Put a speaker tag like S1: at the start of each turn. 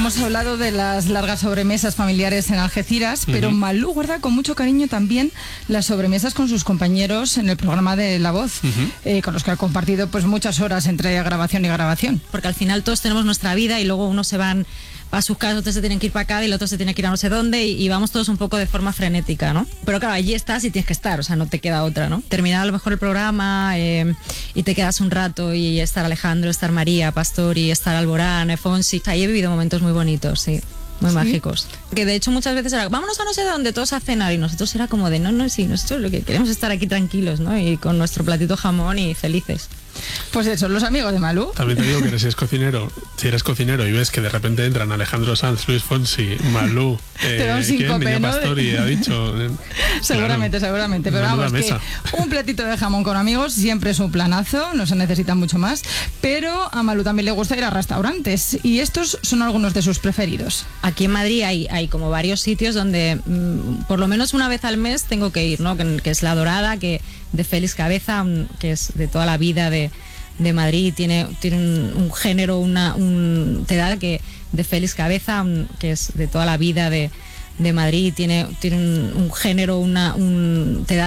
S1: hemos hablado de las largas sobremesas familiares en Algeciras, pero Malú guarda con mucho cariño también las sobremesas con sus compañeros en el programa de La Voz, con los que ha compartido pues muchas horas entre grabación y grabación.
S2: Porque al final todos tenemos nuestra vida y luego unos se van a sus casas, otros se tienen que ir para acá y el otro se tiene que ir a no sé dónde y vamos todos un poco de forma frenética, ¿no? Pero claro, allí estás y tienes que estar, o sea, no te queda otra, ¿no? Terminar a lo mejor el programa y te quedas un rato y estar Alejandro, estar María, Pastori, estar Alborán, Fonsi. Ahí he vivido momentos muy bonitos, sí. Muy mágicos. Que de hecho muchas veces era, vámonos a no sé dónde, todos a cenar, y nosotros era como de, no, sí, nosotros lo que queremos es estar aquí tranquilos, ¿no? Y con nuestro platito jamón y felices.
S1: Pues eso, los amigos de Malú.
S3: También te digo que si eres cocinero y ves que de repente entran Alejandro Sanz, Luis Fonsi, Malú, Niña Pastori, ha dicho.
S1: Seguramente. Pero vamos, que un platito de jamón con amigos siempre es un planazo, no se necesita mucho más. Pero a Malú también le gusta ir a restaurantes y estos son algunos de sus preferidos.
S2: Aquí en Madrid hay como varios sitios donde por lo menos una vez al mes tengo que ir, ¿no? Que es La Dorada, que de Félix Cabeza, que es de toda la vida de Madrid, tiene un género, te da que de Félix Cabeza, que es de toda la vida de Madrid, tiene un género, te da